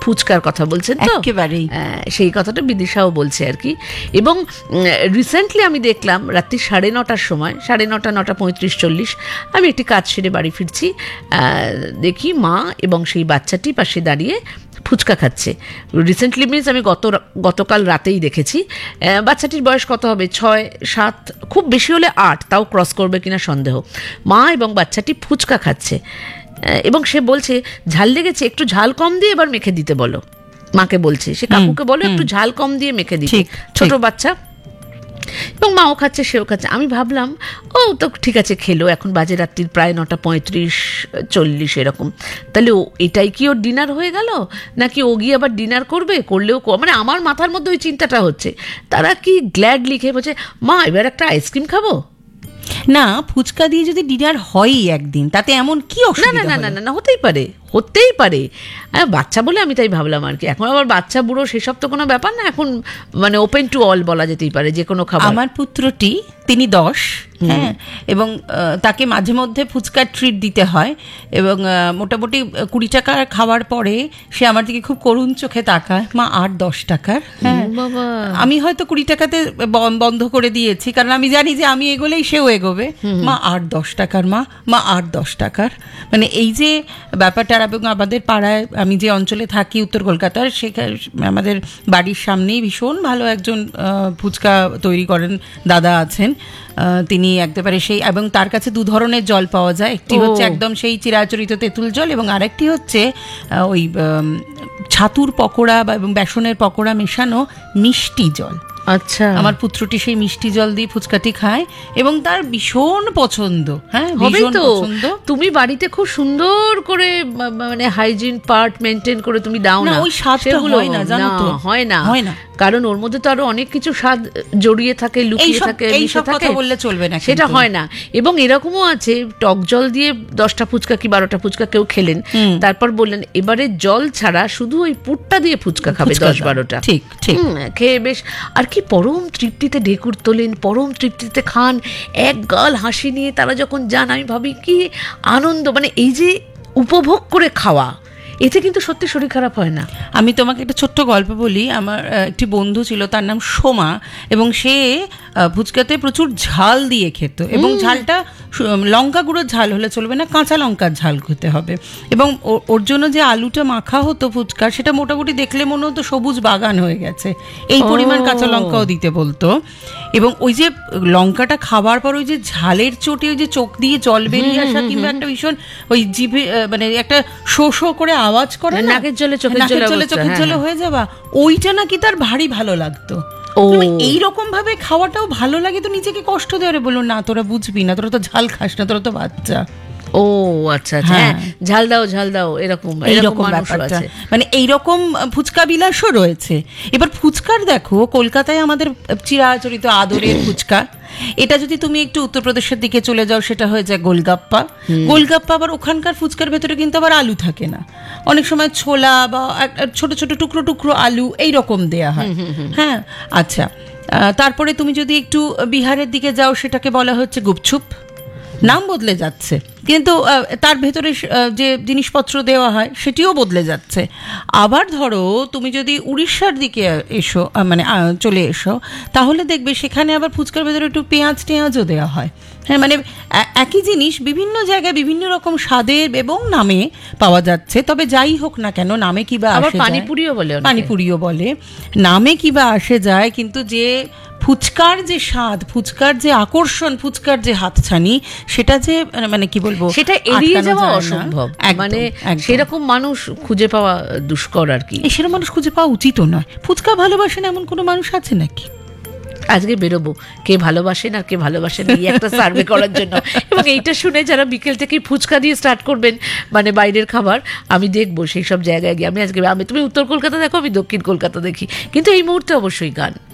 ফুচকার কথা বলছেন তো, একেবারেই সেই কথাটা বিদিশাও বলছে আর কি। এবং রিসেন্টলি আমি দেখলাম রাত্রি 9:30টার সময়, 9:30, 9:35, 40, আমি একটি কাজ সেরে বাড়ি ফিরছি, দেখি মা এবং সেই বাচ্চাটি পাশে দাঁড়িয়ে ফুচকা খাচ্ছে। রিসেন্টলি মিনস আমি গতকাল রাতেই দেখেছি। বাচ্চাটির বয়স কত হবে, 6, 7, খুব বেশি হলে 8, তাও ক্রস করবে কিনা সন্দেহ। মা এবং বাচ্চাটি ফুচকা খাচ্ছে এবং সে বলছে ঝাল লেগেছে, একটু ঝাল কম দিয়ে এবার মেখে দিতে বলো। মাকে বলছে, সে কাকুকে বলো একটু ঝাল কম দিয়ে মেখে দিতে, ছোট বাচ্চা। এবং মাও খাচ্ছে, সেও খাচ্ছে। আমি ভাবলাম ও তো ঠিক আছে খেলো, এখন বাজে রাত্রির প্রায় 9:35, 40 এরকম। তাহলে এটাই কি ওর ডিনার হয়ে গেল, নাকি ও গিয়ে আবার ডিনার করবে, করলেও মানে আমার মাথার মধ্যে ওই চিন্তাটা হচ্ছে। তারা কি গ্ল্যাডলি খেয়ে বলছে মা এবার একটা আইসক্রিম খাবো। না, ফুচকা দিয়ে যদি ডিনার হয়ই একদিন, তাতে এমন কি অসুবিধা? না না না না, হতেই পারে। বাচ্চা বলে আমি তাই ভাবলাম আর কি। এখন আবার বাচ্চা বুড়ো সেসব তো কোনো ব্যাপার না, এখন মানে ওপেন টু অল বলা যেতেই পারে, যে কোনো খাবার। আমার পুত্রটি, তিনি 10, হ্যাঁ, এবং তাকে মাঝে মধ্যে ফুচকার ট্রিট দিতে হয়, এবং মোটামুটি 20 টাকার খাওয়ার পরে সে আমার দিকে খুব করুণ চোখে তাকায়, মা 8-10 টাকার। হ্যাঁ, আমি হয়তো 20 টাকাতে বন্ধ করে দিয়েছি, কারণ আমি জানি যে আমি এগোলেই সেও এগোবে। মা 8-10 টাকার, মা 8-10 টাকার। মানে এই যে ব্যাপারটা, এবং আমাদের পাড়ায়, আমি যে অঞ্চলে থাকি উত্তর কলকাতার, সেখানে আমাদের বাড়ির সামনেই ভীষণ ভালো একজন ফুচকা তৈরি করেন দাদা আছেন। তিনি একেবারে সেই, এবং তার কাছে 2 ধরনের জল পাওয়া যায়। একটি হচ্ছে একদম সেই চিরাচরিত তেঁতুল জল, এবং আরেকটি হচ্ছে ওই ছাতুর পকোড়া এবং বেসনের পকোড়া মেশানো মিষ্টি জল। আচ্ছা, আমার পুত্রটি সেই মিষ্টি জল দিয়ে ফুচকাটি খায় এবং তার ভীষণ পছন্দ। হ্যাঁ, ভীষণ পছন্দ। তুমি বাড়িতে খুব সুন্দর করে মানে হাইজিন পার্ট মেনটেন করে তুমি দাও না, ওই স্বাদটা হয় না, জানো তো, হয় না, কারণ ওর মধ্যে তো আরো অনেক কিছু স্বাদ জড়িয়ে থাকে, লুকিয়ে থাকে, এইসব কথা বললে চলবে না, সেটা হয় না। এবং এরকমও আছে, টক জল দিয়ে 10টা ফুচকা কি 12টা ফুচকা কেউ খেলেন, তারপর বললেন এবারে জল ছাড়া শুধু ওই পুরটা দিয়ে ফুচকা খাবে 10-12টা। ঠিক ঠিক, খেয়ে বেশ আর কি পরম তৃপ্তিতে ঢেকুর তোলেন, পরম তৃপ্তিতে খান, এক গাল হাসি নিয়ে তারা যখন যান, আমি ভাবি কি আনন্দ, মানে এই যে উপভোগ করে খাওয়া, এতে কিন্তু সত্যি শরীর খারাপ হয় না। আমি তোমাকে একটা ছোট্ট গল্প বলি। আমার একটি বন্ধু ছিল, তার নাম সোমা, এবং সে ফুচকাতে প্রচুর ঝাল দিয়ে খেত, এবং ঝালটা লঙ্কা গুঁড়োর ঝাল হলে চলবে না, কাঁচা লঙ্কার ঝাল খেতে হবে। এবং ওর জন্য যে আলুটা মাখা হতো ফুচকার, সেটা মোটামুটি দেখলে মনে হতো সবুজ বাগান হয়ে গেছে, এই পরিমাণ কাঁচা লঙ্কাও দিতে বলতো। এবং ওই যে লঙ্কাটা খাবার পর ওই যে ঝালের চোটে ওই যে চোখ দিয়ে জল বেরিয়ে আসা, কিংবা একটা ভীষণ ওই জিভে মানে একটা শো শো করে আওয়াজ করে, নাকের জলে চোখের জলে হয়ে যাওয়া, ওইটা নাকি তার ভারী ভালো লাগতো। এইরকম ভাবে খাওয়াটাও ভালো লাগে, তো নিজেকে কষ্ট দেওয়ারে বললো না তোরা বুঝবি না, তোরা তো ঝাল খাস না, তোরা তো বাচ্চা। ও আচ্ছা, হ্যাঁ, ঝাল দাও এরকম ব্যাপারটা, মানে এইরকম ফুচকা বিলাসও রয়েছে। এবার ফুচকার দেখো, কলকাতায় আমাদের চিরাচরিত আদরের ফুচকা, এটা যদি তুমি একটু উত্তরপ্রদেশের দিকে চলে যাও, সেটা হয়ে যায় গোলগাপ্পা। আবার ওখানকার ফুচকার ভেতরে কিন্তু আবার আলু থাকে না, অনেক সময় ছোলা বা ছোট ছোট টুকরো টুকরো আলু এইরকম দেয়া হয়। হ্যাঁ, আচ্ছা, তারপরে তুমি যদি একটু বিহারের দিকে যাও, সেটাকে বলা হচ্ছে গুপচুপ, নাম বদলে যাচ্ছে, কিন্তু তার ভেতরে যে জিনিসপত্র দেওয়া হয় সেটিও বদলে যাচ্ছে। আবার ধরো তুমি যদি উড়িষ্যার দিকে এসো, মানে চলে এসো, তাহলে দেখবে সেখানে আবার ফুচকার ভেতরে একটু পেঁয়াজও দেওয়া হয়। হ্যাঁ, মানে একই জিনিস বিভিন্ন জায়গায় বিভিন্ন রকম স্বাদের এবং নামে পাওয়া যাচ্ছে। তবে যাই হোক না কেন, নামে কিবা আসে, পানিপুরিও বলে, নামে কিবা আসে যায়, কিন্তু যে ফুচকার যে স্বাদ, ফুচকার যে আকর্ষণ, ফুচকার যে হাতছানি, সেটা যে মানে কি বলবো, সেটা এড়িয়ে যাওয়া অসম্ভব। মানে সেরকম মানুষ খুঁজে পাওয়া দুষ্কর আর কি। সেরকম মানুষ খুঁজে পাওয়া উচিতও নয়। ফুচকা ভালোবাসেন এমন কোনো মানুষ আছে নাকি? আজকে বেরোবো কে ভালোবাসেন আর কে ভালোবাসেন এই একটা সার্ভে করার জন্য। এবং এইটা শুনে যারা বিকেল থেকে ফুচকা দিয়ে স্টার্ট করবেন, মানে বাইরের খাবার, আমি দেখবো সেই সব জায়গায় গিয়ে। আমি তুমি উত্তর কলকাতা দেখো, আমি দক্ষিণ কলকাতা দেখি, কিন্তু এই মুহূর্তে অবশ্যই গান।